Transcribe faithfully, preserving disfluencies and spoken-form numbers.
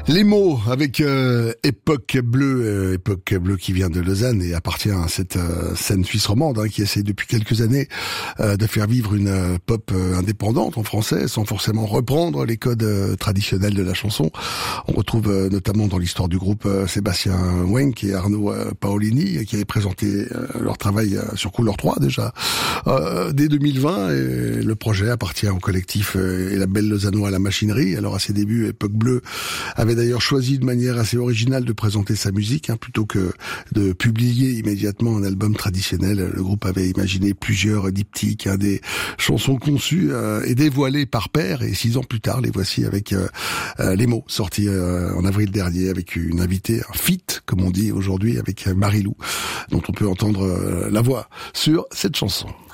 Les mots avec euh, Époque Bleue, euh, Époque Bleue qui vient de Lausanne et appartient à cette euh, scène suisse romande hein, qui essaie depuis quelques années euh, de faire vivre une euh, pop euh, indépendante en français sans forcément reprendre les codes euh, traditionnels de la chanson. On retrouve euh, notamment dans l'histoire du groupe euh, Sébastien Wenck et Arnaud euh, Paolini qui avaient présenté euh, leur travail euh, sur Couleur trois déjà euh, dès deux mille vingt et le projet appartient au collectif euh, et la belle lausannois à la machinerie. Alors à ses débuts, Époque Bleue avait d'ailleurs choisi de manière assez originale de présenter sa musique, hein, plutôt que de publier immédiatement un album traditionnel. Le groupe avait imaginé plusieurs diptyques, hein, des chansons conçues euh, et dévoilées par pair, et six ans plus tard, les voici avec euh, euh, Les mots, sortis euh, en avril dernier, avec une invitée, un feat, comme on dit aujourd'hui, avec Marie-Lou, dont on peut entendre euh, la voix sur cette chanson.